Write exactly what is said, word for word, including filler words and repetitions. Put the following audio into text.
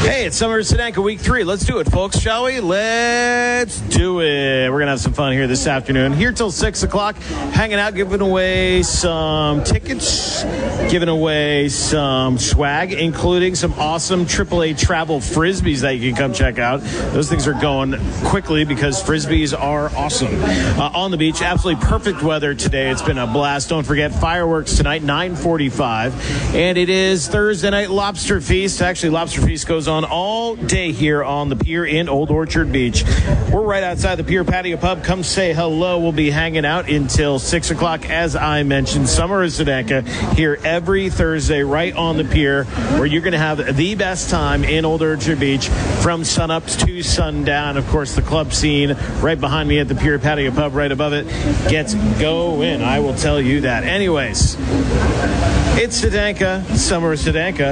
Hey, it's Summer Sedanka Week three. Let's do it, folks, shall we? Let's do it. We're going to have some fun here this afternoon. Here till six o'clock, hanging out, giving away some tickets, giving away some swag, including some awesome triple A travel Frisbees that you can come check out. Those things are going quickly because Frisbees are awesome. Uh, on the beach, absolutely perfect weather today. It's been a blast. Don't forget, fireworks tonight, nine forty-five. And it is Thursday night Lobster Feast. Actually, Lobster Feast goes on all day here on the pier in Old Orchard Beach. We're right outside the Pier Patio Pub. Come say hello. We'll be hanging out until six o'clock, as I mentioned. Summer of Sedanka here every Thursday right on the pier, where you're going to have the best time in Old Orchard Beach from sunup to sundown. Of course, the club scene right behind me at the Pier Patio Pub right above it gets going. I will tell you that. Anyways, it's Sedanka, Summer of Sedanka.